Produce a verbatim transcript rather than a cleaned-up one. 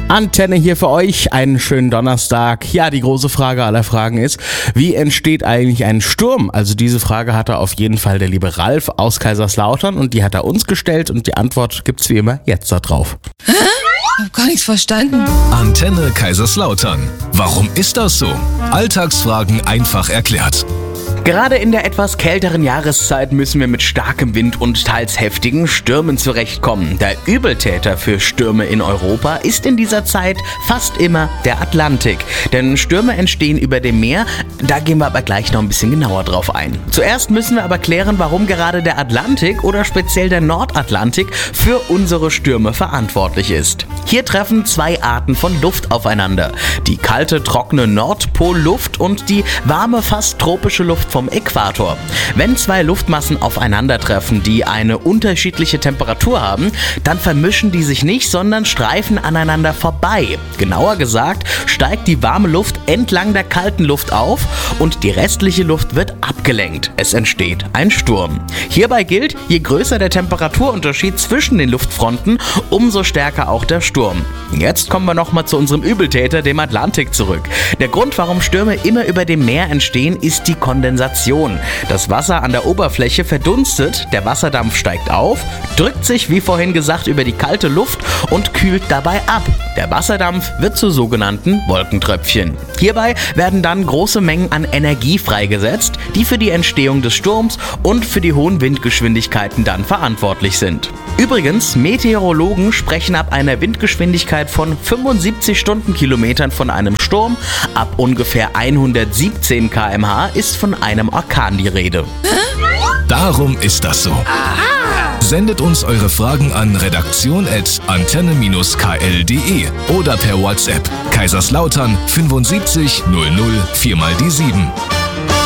Antenne hier für euch, einen schönen Donnerstag. Ja, die große Frage aller Fragen ist, wie entsteht eigentlich ein Sturm? Also diese Frage hatte auf jeden Fall der liebe Ralf aus Kaiserslautern und die hat er uns gestellt und die Antwort gibt's wie immer jetzt da drauf. Hä? Ich hab gar nichts verstanden. Antenne Kaiserslautern. Warum ist das so? Alltagsfragen einfach erklärt. Gerade in der etwas kälteren Jahreszeit müssen wir mit starkem Wind und teils heftigen Stürmen zurechtkommen. Der Übeltäter für Stürme in Europa ist in dieser Zeit fast immer der Atlantik. Denn Stürme entstehen über dem Meer, da gehen wir aber gleich noch ein bisschen genauer drauf ein. Zuerst müssen wir aber klären, warum gerade der Atlantik oder speziell der Nordatlantik für unsere Stürme verantwortlich ist. Hier treffen zwei Arten von Luft aufeinander. Die kalte, trockene Nordpolluft und die warme, fast tropische Luft vom Äquator. Wenn zwei Luftmassen aufeinandertreffen, die eine unterschiedliche Temperatur haben, dann vermischen die sich nicht, sondern streifen aneinander vorbei. Genauer gesagt, steigt die warme Luft entlang der kalten Luft auf und die restliche Luft wird abgelenkt. Es entsteht ein Sturm. Hierbei gilt, je größer der Temperaturunterschied zwischen den Luftfronten, umso stärker auch der Sturm. Jetzt kommen wir nochmal zu unserem Übeltäter, dem Atlantik, zurück. Der Grund, warum Stürme immer über dem Meer entstehen, ist die Kondensation. Das Wasser an der Oberfläche verdunstet, der Wasserdampf steigt auf, drückt sich, wie vorhin gesagt, über die kalte Luft und kühlt dabei ab. Der Wasserdampf wird zu sogenannten Wolkentröpfchen. Hierbei werden dann große Mengen an Energie freigesetzt, die für die Entstehung des Sturms und für die hohen Windgeschwindigkeiten dann verantwortlich sind. Übrigens, Meteorologen sprechen ab einer Windgeschwindigkeit von fünfundsiebzig Stundenkilometern von einem Sturm, ab ungefähr hundertsiebzehn Kilometer pro Stunde ist von einem Orkan die Rede. Darum ist das so. Aha. Sendet uns eure Fragen an redaktion at antenne k l punkt d e oder per WhatsApp Kaiserslautern fünfundsiebzig null null vier mal die sieben.